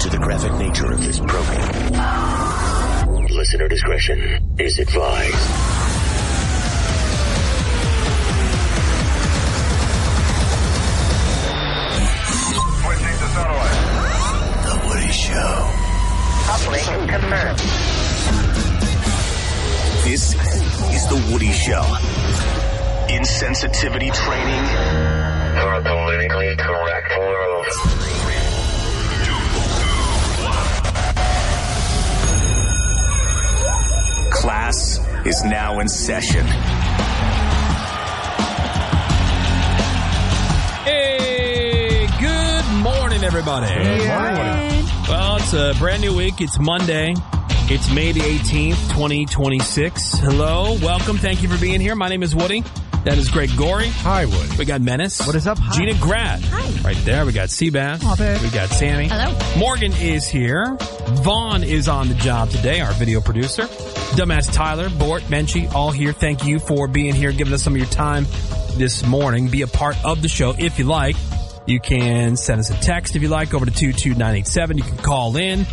to the graphic nature of this program. Listener discretion is advised. Switching to satellite. The Woody Show. Uplink confirmed. This is The Woody Show. Insensitivity training For a politically correct world. Class is now in session. Hey, good morning, everybody. Good morning. Well, it's a brand new week. It's Monday. It's May the 18th, 2026. Hello, welcome. Thank you for being here. My name is Woody. That is Greg Gorey. Hi, Woody. We got Menace. What is up? Hi. Gina Grad. Hi. Right there. We got Seabass. Oh, babe. We got Sammy. Hello. Morgan is here. Vaughn is on the job today, our video producer. Dumbass Tyler, Bort, Menchie, all here. Thank you for being here, giving us some of your time this morning. Be a part of the show if you like. You can send us a text if you like over to 22987. You can call in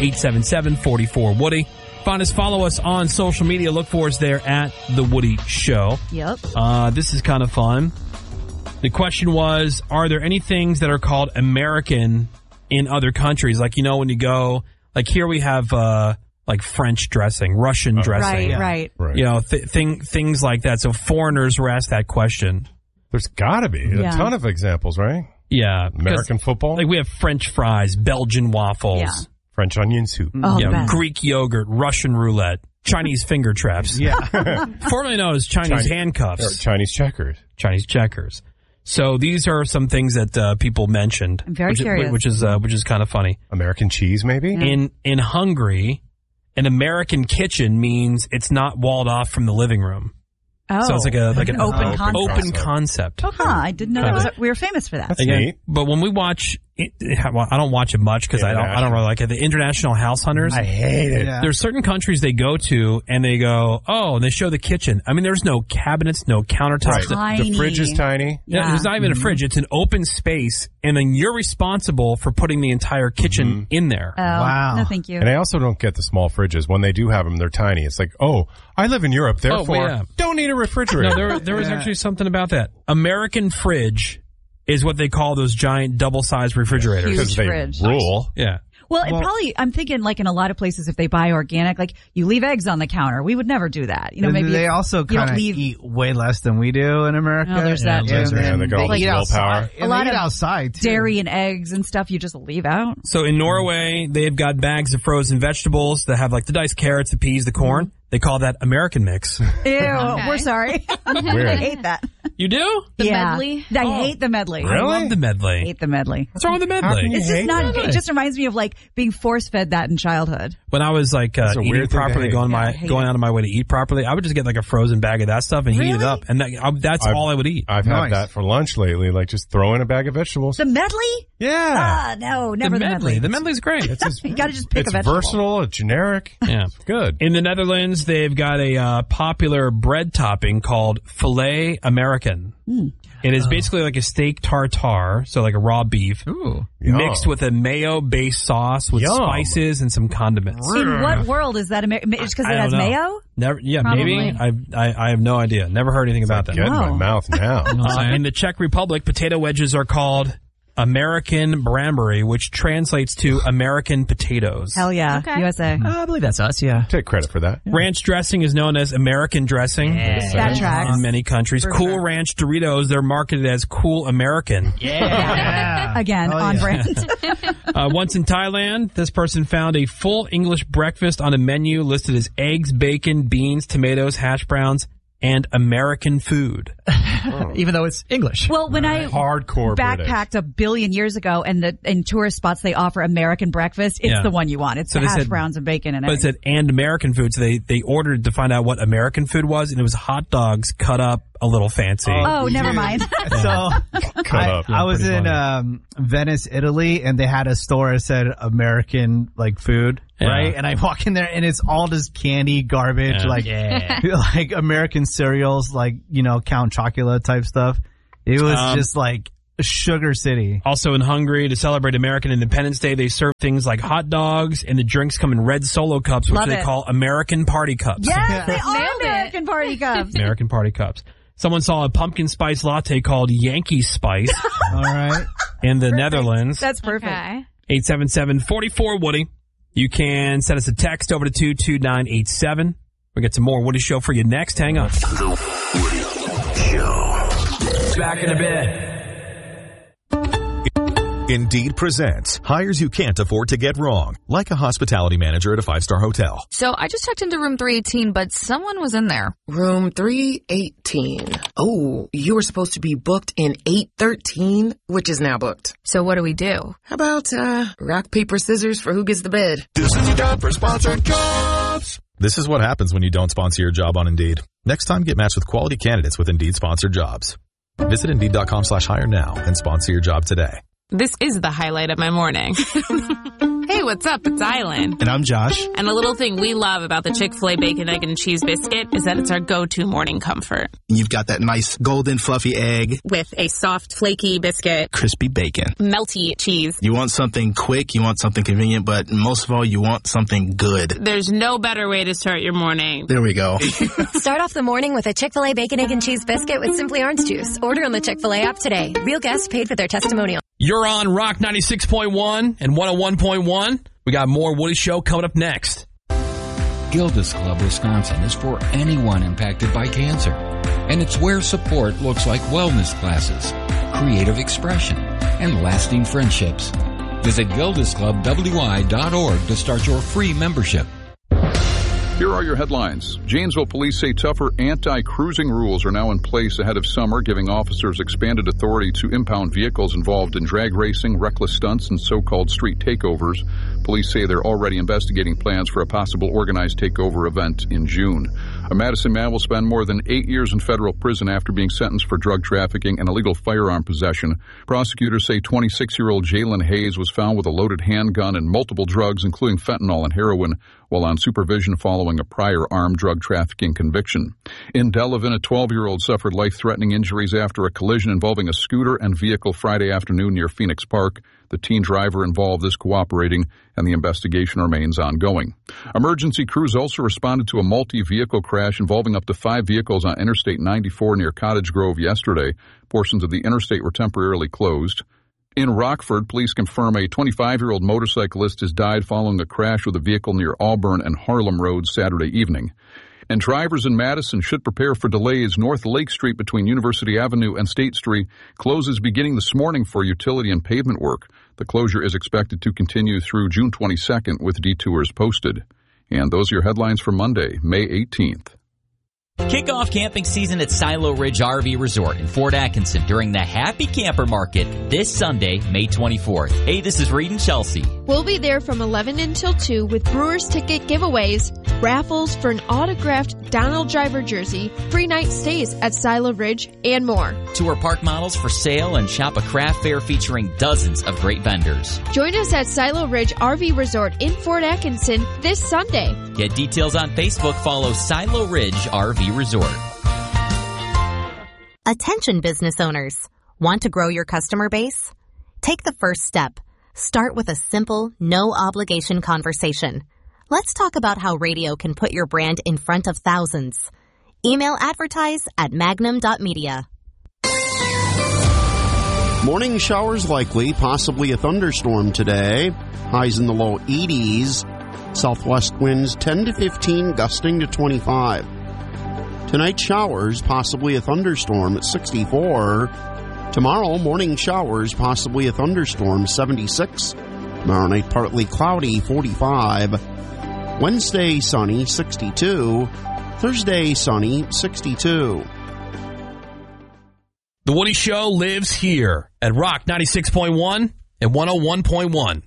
877-44-WOODY. Find us, follow us on social media. Look for us there at The Woody Show. Yep. This is kind of fun. The question was, are there any things that are called American in other countries? Like, you know, when you go, like here we have like French dressing, Russian dressing. Right. You know, things like that. So foreigners were asked that question. There's got to be a ton of examples, right? Yeah. American football, Like we have French fries, Belgian waffles. Yeah. French onion soup. Oh, you know, best. Greek yogurt, Russian roulette, Chinese finger traps. Yeah. Formerly known as Chinese Or handcuffs, Chinese checkers. Chinese checkers. So these are some things that people mentioned. I'm very curious. Which is kind of funny. American cheese, maybe? In Hungary, an American kitchen means it's not walled off from the living room. Oh. So it's like an open concept. open concept. Huh, I didn't know that was, we were famous for that. That's Again, neat. but when we watch, well, I don't watch it much because I don't really like it. The International House Hunters. I hate it. Yeah. There's certain countries they go to and they go, oh, and they show the kitchen. I mean, there's no cabinets, no countertops. Right. The fridge is tiny. Yeah, there's not even a fridge. It's an open space, and then you're responsible for putting the entire kitchen in there. Oh, Wow. no, thank you. And I also don't get the small fridges. When they do have them, they're tiny. It's like, oh, I live in Europe, therefore don't need a refrigerator. No, there was actually something about that. American fridge is what they call those giant double-sized refrigerators. Huge Because they fridge. rule. Yeah. Well, it probably, I'm thinking like in a lot of places, if they buy organic, like you leave eggs on the counter. We would never do that. You know, maybe they also you don't kind of leave. eat way less than we do in America. Oh, there's that, too. Yeah, they got all They this eat willpower. outside. A lot They eat of outside, too. dairy and eggs and stuff you just leave out. So in Norway, they've got bags of frozen vegetables that have like the diced carrots, the peas, the corn. They call that American mix. Ew, we're sorry. I hate that. You do? The medley? I hate the medley. I love the medley. I hate the medley. What's wrong with the How medley? can you It's just hate not. medley? It just reminds me of like being force fed that in childhood. When I was like a eating weird thing to properly, hate. going I hate going it. out of my way to eat properly, I would just get like a frozen bag of that stuff and heat it Really? up, and that's all I would eat. I've had Nice. that for lunch lately, like just throw in a bag of vegetables. The medley? Yeah. No, never the medley. The medley's great. You got to just pick It's a vegetable. versatile, it's generic. Yeah. It's good. In the Netherlands, they've got a popular bread topping called filet American. It is basically like a steak tartare, so like a raw beef, Ooh. mixed with a mayo-based sauce with Yum. spices and some condiments. In what world is that? Just because I it has don't know. mayo? Never, yeah, Probably. maybe. I have no idea. Never heard anything about that. Get in my Wow. mouth now. In the Czech Republic, potato wedges are called American Brambury, which translates to American potatoes. Hell yeah. Okay. USA. I believe that's us, yeah. Take credit for that. Ranch dressing is known as American dressing That tracks. in many countries. For Cool sure. Ranch Doritos, they're marketed as Cool American. Yeah. Again, on brand. Once in Thailand, this person found a full English breakfast on a menu listed as eggs, bacon, beans, tomatoes, hash browns, and American food. Even though it's English. Well, when I Hardcore British. backpacked a billion years ago, and in tourist spots they offer American breakfast, it's Yeah. the one you want. It's So the they hash said- browns and bacon and But it eggs. said, and American food. So they ordered to find out what American food was, and it was hot dogs cut up a little fancy. Oh, never mind. So Cut up. I was pretty in Venice, Italy, and they had a store that said American like food, Yeah. right? And I walk in there, and it's all just candy, garbage, Yeah. like American cereals, like Count Chocula type stuff. It was just like Sugar City. Also in Hungary, to celebrate American Independence Day, they serve things like hot dogs, and the drinks come in red Solo cups, which they call American Party Cups. Yes, they are American Party Cups. American Party Cups. Someone saw a pumpkin spice latte called Yankee Spice. All right. In the Netherlands. That's perfect. Okay. 877-44-WOODY. You can send us a text over to 22987. We'll get some more Woody Show for you next. Hang on. The Woody Show. Back in a bit. Indeed presents hires you can't afford to get wrong, like a hospitality manager at a 5-star hotel. So I just checked into room 318, but someone was in there. Room 318. Oh, you were supposed to be booked in 813, which is now booked. So what do we do? How about rock, paper, scissors for who gets the bed? This is your time for sponsored jobs. This is what happens when you don't sponsor your job on Indeed. Next time, get matched with quality candidates with Indeed sponsored jobs. Visit Indeed.com/hire now and sponsor your job today. This is the highlight of my morning. Hey, what's up? It's Island. And I'm Josh. And the little thing we love about the Chick-fil-A Bacon, Egg, and Cheese Biscuit is that it's our go-to morning comfort. You've got that nice golden fluffy egg. With a soft, flaky biscuit. Crispy bacon. Melty cheese. You want something quick, you want something convenient, but most of all, you want something good. There's no better way to start your morning. There we go. Start off the morning with a Chick-fil-A Bacon, Egg, and Cheese Biscuit with Simply Orange Juice. Order on the Chick-fil-A app today. Real guests paid for their testimonial. You're on Rock 96.1 and 101.1. We got more Woody Show coming up next. Gilda's Club Wisconsin is for anyone impacted by cancer. And it's where support looks like wellness classes, creative expression, and lasting friendships. Visit GildasClubWI.org to start your free membership. Here are your headlines. Janesville police say tougher anti-cruising rules are now in place ahead of summer, giving officers expanded authority to impound vehicles involved in drag racing, reckless stunts, and so-called street takeovers. Police say they're already investigating plans for a possible organized takeover event in June. A Madison man will spend more than 8 years in federal prison after being sentenced for drug trafficking and illegal firearm possession. Prosecutors say 26-year-old Jalen Hayes was found with a loaded handgun and multiple drugs, including fentanyl and heroin, while on supervision following a prior armed drug trafficking conviction. In Delavan, a 12-year-old suffered life-threatening injuries after a collision involving a scooter and vehicle Friday afternoon near Phoenix Park. The teen driver involved is cooperating, and the investigation remains ongoing. Emergency crews also responded to a multi-vehicle crash involving up to 5 vehicles on Interstate 94 near Cottage Grove yesterday. Portions of the interstate were temporarily closed. In Rockford, police confirm a 25-year-old motorcyclist has died following a crash with a vehicle near Auburn and Harlem Roads Saturday evening. And drivers in Madison should prepare for delays. North Lake Street between University Avenue and State Street closes beginning this morning for utility and pavement work. The closure is expected to continue through June 22nd with detours posted. And those are your headlines for Monday, May 18th. Kick off camping season at Silo Ridge RV Resort in Fort Atkinson during the Happy Camper Market this Sunday, May 24th. Hey, this is Reed and Chelsea. We'll be there from 11 until 2 with Brewers ticket giveaways, raffles for an autographed Donald Driver jersey, free night stays at Silo Ridge, and more. Tour park models for sale and shop a craft fair featuring dozens of great vendors. Join us at Silo Ridge RV Resort in Fort Atkinson this Sunday. Get details on Facebook. Follow Silo Ridge RV Resort. Attention business owners. Want to grow your customer base? Take the first step. Start with a simple, no-obligation conversation. Let's talk about how radio can put your brand in front of thousands. Email advertise@magnum.media. Morning showers likely, possibly a thunderstorm today. Highs in the low 80s. Southwest winds 10 to 15, gusting to 25. Tonight, showers, possibly a thunderstorm at 64. Tomorrow, morning showers, possibly a thunderstorm, 76. Tomorrow night, partly cloudy, 45. Wednesday, sunny, 62. Thursday, sunny, 62. The Woody Show lives here at Rock 96.1 and 101.1.